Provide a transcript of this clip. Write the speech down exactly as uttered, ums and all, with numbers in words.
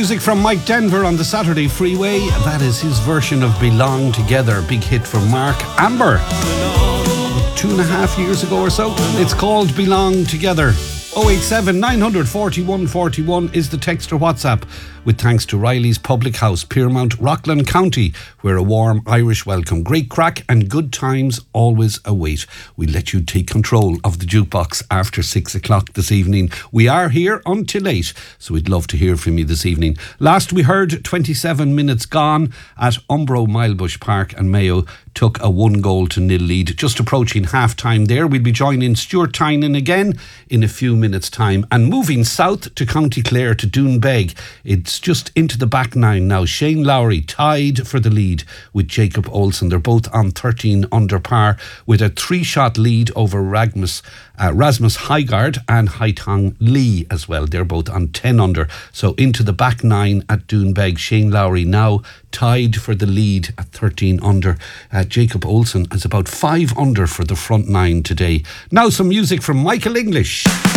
Music from Mike Denver on the Saturday Freeway. That is his version of Belong Together. Big hit from Mark Amber. Two and a half years ago or so. It's called Belong Together. oh eight seven, nine four one, four one is the text or WhatsApp, with thanks to Riley's Public House, Piermount, Rockland County, where a warm Irish welcome, great crack and good times always await. We let you take control of the jukebox after six o'clock this evening. We are here until eight, so we'd love to hear from you this evening. Last we heard twenty-seven minutes gone at Umbro Milebush Park, and Mayo took a one goal to nil lead. Just approaching half time there. We'll be joining Stuart Tynan again in a few minutes time, and moving south to County Clare to Doonbeg. It's just into the back nine now. Shane Lowry tied for the lead with Jacob Olsen. They're both on thirteen under par, with a three shot lead over Ragmus, uh, Rasmus Heigard and Haitong Lee as well. They're both on ten under. So into the back nine at Doonbeg. Shane Lowry now tied for the lead at thirteen under. Uh, Jacob Olsen is about five under for the front nine today. Now some music from Michael English.